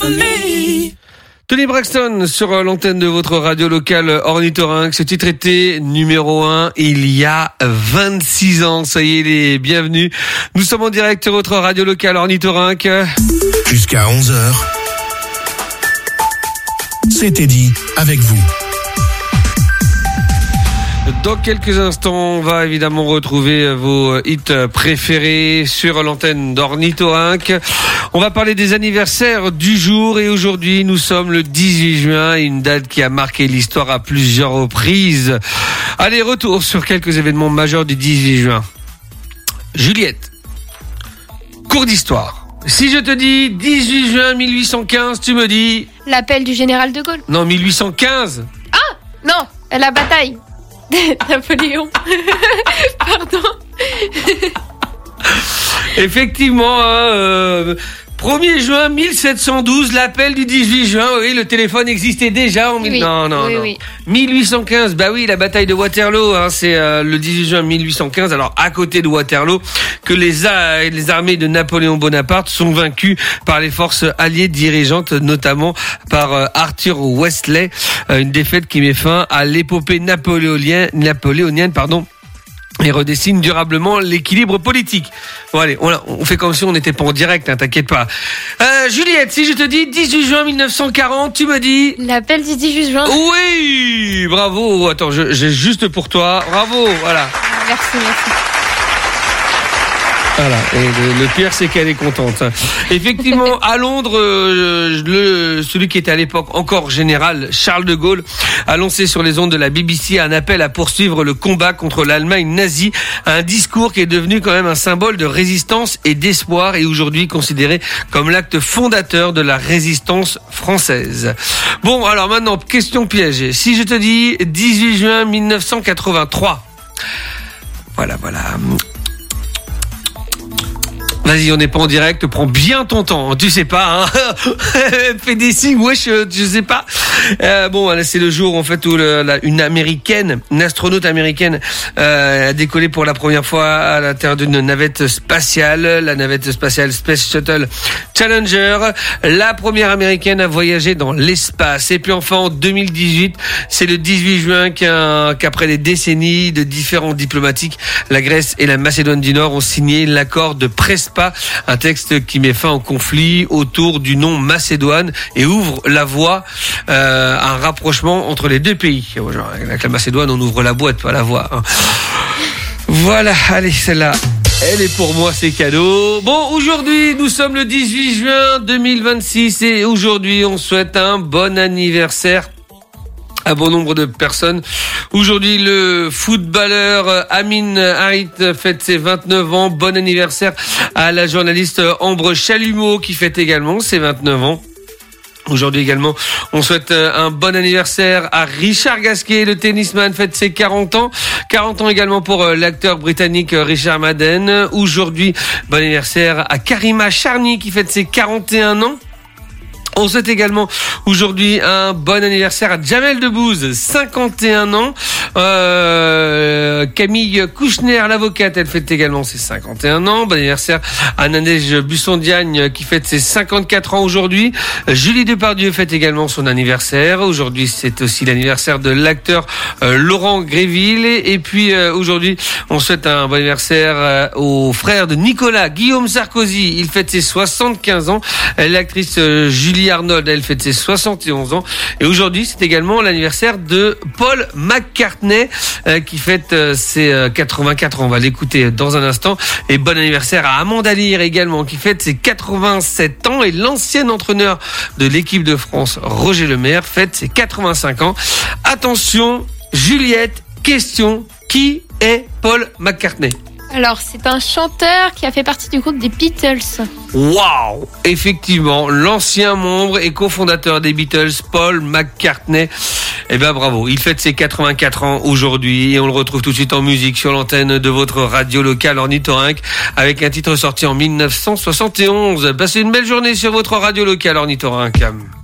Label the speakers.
Speaker 1: Tony Braxton sur l'antenne de votre radio locale Ornithorynque. Ce titre était numéro 1 il y a 26 ans. Ça y est, les bienvenus. Nous sommes en direct sur votre radio locale Ornithorynque.
Speaker 2: Jusqu'à 11h. C'était dit avec vous.
Speaker 1: Dans quelques instants, on va évidemment retrouver vos hits préférés sur l'antenne d'Ornithorynque. On va parler des anniversaires du jour et aujourd'hui, nous sommes le 18 juin, une date qui a marqué l'histoire à plusieurs reprises. Allez, retour sur quelques événements majeurs du 18 juin. Juliette, cours d'histoire. Si je te dis 18 juin 1815, tu me dis...
Speaker 3: L'appel du général de Gaulle.
Speaker 1: Non, 1815.
Speaker 3: Ah non, la bataille. Napoléon. Pardon. Effectivement,
Speaker 1: 1er juin 1712, l'appel du 18 juin, oui, le téléphone existait déjà en...
Speaker 3: Oui,
Speaker 1: non. 1815, bah oui, la bataille de Waterloo, c'est le 18 juin 1815, alors à côté de Waterloo, que les armées de Napoléon Bonaparte sont vaincues par les forces alliées dirigeantes, notamment par Arthur Wesley, une défaite qui met fin à l'épopée napoléonienne, et redessine durablement l'équilibre politique. Bon allez, on fait comme si on n'était pas en direct, t'inquiète pas. Juliette, si je te dis 18 juin 1940, tu me dis...
Speaker 3: L'appel du 18 juin.
Speaker 1: Oui, bravo. Attends, j'ai juste pour toi. Bravo, voilà.
Speaker 3: Merci.
Speaker 1: Voilà, et le pire c'est qu'elle est contente. Effectivement, à Londres, celui qui était à l'époque encore général, Charles de Gaulle, a lancé sur les ondes de la BBC un appel à poursuivre le combat contre l'Allemagne nazie, un discours qui est devenu quand même un symbole de résistance et d'espoir et aujourd'hui considéré comme l'acte fondateur de la résistance française. Bon, alors maintenant, question piège. Si je te dis 18 juin 1983, voilà. Vas-y, on n'est pas en direct, prends bien ton temps, tu sais pas, fais des signes, wesh, je sais pas. Bon, là, c'est le jour en fait où une astronaute américaine a décollé pour la première fois à l'intérieur d'une navette spatiale, la navette spatiale Space Shuttle Challenger, la première américaine à voyager dans l'espace. Et puis enfin, en 2018, c'est le 18 juin qu'après des décennies de différents diplomatiques, la Grèce et la Macédoine du Nord ont signé l'accord de Prespa, un texte qui met fin au conflit autour du nom Macédoine et ouvre la voie à un rapprochement entre les deux pays. Genre, avec la Macédoine, on ouvre la boîte, pas la voie. Voilà, allez, celle-là, elle est pour moi, c'est cadeau. Bon, aujourd'hui, nous sommes le 18 juin 2026 et aujourd'hui, on souhaite un bon anniversaire à bon nombre de personnes. Aujourd'hui, le footballeur Amin Harit fête ses 29 ans. Bon anniversaire à la journaliste Ambre Chalumeau qui fête également ses 29 ans. Aujourd'hui également, on souhaite un bon anniversaire à Richard Gasquet, le tennisman, fête ses 40 ans. 40 ans également pour l'acteur britannique Richard Madden. Aujourd'hui, bon anniversaire à Karima Charny qui fête ses 41 ans. On souhaite également aujourd'hui un bon anniversaire à Jamel Debbouze, 51 ans. Camille Kouchner, l'avocate, elle fête également ses 51 ans. Bon anniversaire à Nadège Busson-Diagne qui fête ses 54 ans aujourd'hui. Julie Depardieu fête également son anniversaire. Aujourd'hui, c'est aussi l'anniversaire de l'acteur Laurent Gréville. Et puis aujourd'hui, on souhaite un bon anniversaire au frère de Nicolas, Guillaume Sarkozy. Il fête ses 75 ans. L'actrice Julie Arnold, elle fête ses 71 ans. Et aujourd'hui, c'est également l'anniversaire de Paul McCartney qui fête ses 84 ans. On va l'écouter dans un instant. Et bon anniversaire à Amanda Lear également qui fête ses 87 ans. Et l'ancien entraîneur de l'équipe de France, Roger Lemaire, fête ses 85 ans. Attention, Juliette, question, qui est Paul McCartney ?
Speaker 3: Alors, c'est un chanteur qui a fait partie du groupe des Beatles.
Speaker 1: Waouh! Effectivement, l'ancien membre et cofondateur des Beatles, Paul McCartney. Eh ben bravo, il fête ses 84 ans aujourd'hui et on le retrouve tout de suite en musique sur l'antenne de votre radio locale Ornithorynque avec un titre sorti en 1971. Passez une belle journée sur votre radio locale Ornithorynque.